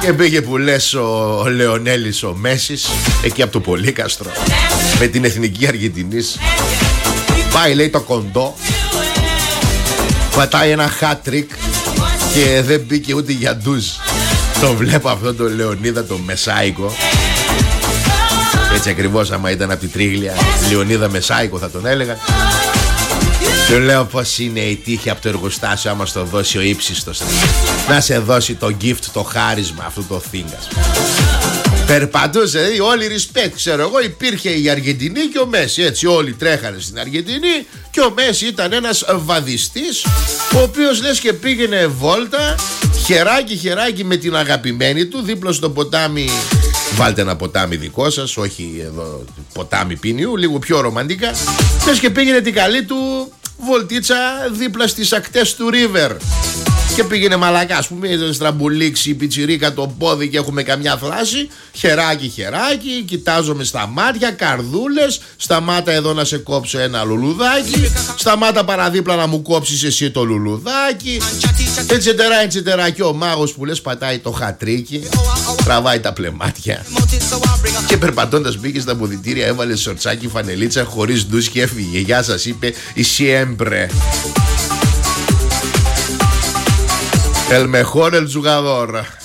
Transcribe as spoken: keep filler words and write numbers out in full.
Και πήγε που λες ο Λεωνέλης ο Μέσης εκεί από το Πολύκαστρο με την εθνική Αργεντινής. Πάει λέει το κοντό, πατάει ένα hat-trick και δεν μπήκε ούτε για ντουζ. Το βλέπω αυτό το Λεωνίδα το Μεσάικο. Έτσι ακριβώς άμα ήταν από τη Τρίγλια, Λεωνίδα Μεσάικο θα τον έλεγα. Του λέω πως είναι η τύχη από το εργοστάσιο άμα στο δώσει ο ύψιστος να σε δώσει το gift, το χάρισμα αυτού το θύγκας. Περπατούσε, δηλαδή όλοι respect, ξέρω εγώ, υπήρχε η Αργεντινή και ο Μέση, έτσι όλοι τρέχανε στην Αργεντινή και ο Μέση ήταν ένας βαδιστής ο οποίος λες και πήγαινε βόλτα χεράκι χεράκι με την αγαπημένη του δίπλα στο ποτάμι. Βάλτε ένα ποτάμι δικό σας, όχι εδώ ποτάμι Πίνιου, λίγο πιο ρομαντικά. Λες και πήγαινε την καλή του βολτίτσα δίπλα στις ακτές του River. Και πήγαινε μαλακά, ας πούμε, στραμπουλήξει η πιτσιρίκα το πόδι και έχουμε καμιά θλάση. Χεράκι χεράκι, κοιτάζομαι στα μάτια, καρδούλες. Σταμάτα εδώ να σε κόψω ένα λουλουδάκι. Σταμάτα παραδίπλα να μου κόψεις εσύ το λουλουδάκι. Ετσετερά, ετσετερά. Και ο μάγος που λες πατάει το χατρίκι, τραβάει τα πλεμάτια. Και περπατώντας μπήκε στα ποδητήρια, έβαλε σορτσάκι, φανελίτσα, χωρίς ντους και έφυγε. Γεια σας, είπε η siempre. El mejor el jugador.